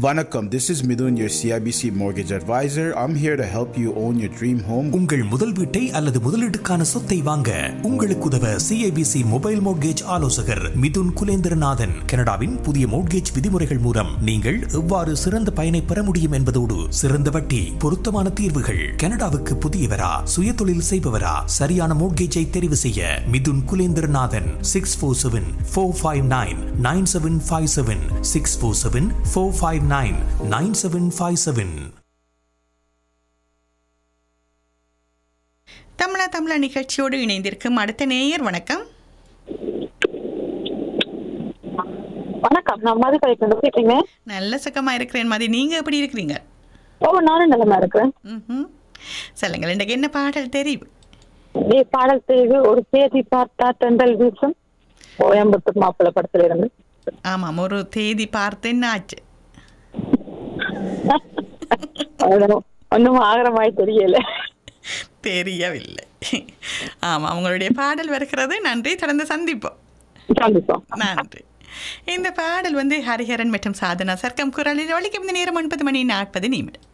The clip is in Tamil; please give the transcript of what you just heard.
Vanakkam, this is Midun, your CIBC mortgage advisor. I'm here to help you own your dream home. உங்கள் முதல் வீட்டை அல்லது முதலீட்டுக்கான சொத்தை வாங்க உங்களுக்கு உதவ CIBC மொபைல் மோட்கேஜ் ஆலோசகர் மிதுன் குலேந்திரநாதன். கனடாவின் புதிய மோட்கேஜ் விதிமுறைகள் மூலம் நீங்கள் எவ்வாறு சிறந்த பயனை பெற முடியும் என்பதோடு சிறந்த வட்டி, பொருத்தமான தீர்வுகள். கனடாவுக்கு புதியவரா, சுயதொழில் செய்பவரா, சரியான மோட்கேஜை தெரிவு செய்ய மிதுன் குலேந்திரநாதன். 647-459-9757 647-459-9757. தமிழா நிகழ்ச்சியோடு இணைந்திருக்கும் அடுத்த நேயர். வணக்கம். வணக்கம், நான் மது கலைக்கிறேன். நல்ல சுகமா இருக்கிறேன் மதி, நீங்க எப்படி இருக்கிறீங்க? நானும் நல்லமா இருக்கிறேன். சொல்லுங்கள், இன்றைக்கு என்ன பாடல் தெரிவு? பாடல் தெரிவு ஒரு தேதி பார்த்தா தென்றல் வீசும், கோயம்புத்தூர் மாப்பிள்ளை படத்துல இருந்து. ஆமாம், ஒரு தேதி பார்த்தேன்னு ஆச்சு. ஒன்னும் ஆகிற மாதிரி தெரியவில்லை. ஆமா, உங்களுடைய பாடல் வருகிறது. நன்றி, தொடர்ந்து சந்திப்போம். நன்றி. இந்த பாடல் ஹரிஹரன் மற்றும் சாதனா சர்க்கம் குரலில் ஒலிக்கும். இந்த நேரம் 9:40.